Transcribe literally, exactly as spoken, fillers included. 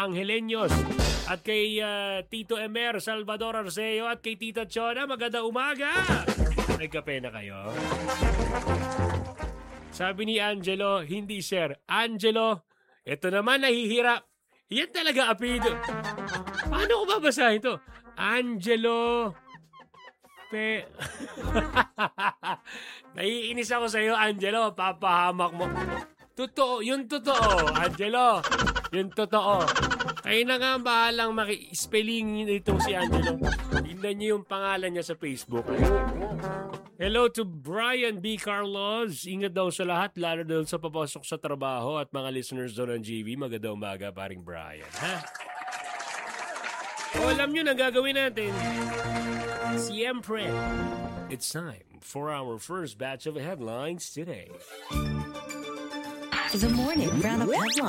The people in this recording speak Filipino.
Angeleños at kay uh, Tito Emer Salvador Arceo at kay Tita Chona. Maganda umaga! Nagkape na kayo? Sabi ni Angelo, hindi sir. Angelo, ito naman nahihirap. Yan talaga apelido. Paano ko babasahin ito? Angelo Pe... Naiinis ako sa iyo, Angelo. Papahamak mo. Totoo. Yung totoo, Angelo. Yung totoo. Kayo na nga bahalang maki-spelling itong si Angelo. Tingnan niyo yung pangalan niya sa Facebook. Hello to Brian B. Carlos. Ingat daw sa lahat, lalo daw sa papasok sa trabaho at mga listeners doon ng G V. Maganda umaga, paring Brian. Ha? O alam nyo na gagawin natin. Siempre. It's time for our first batch of headlines today. The morning round of headlines.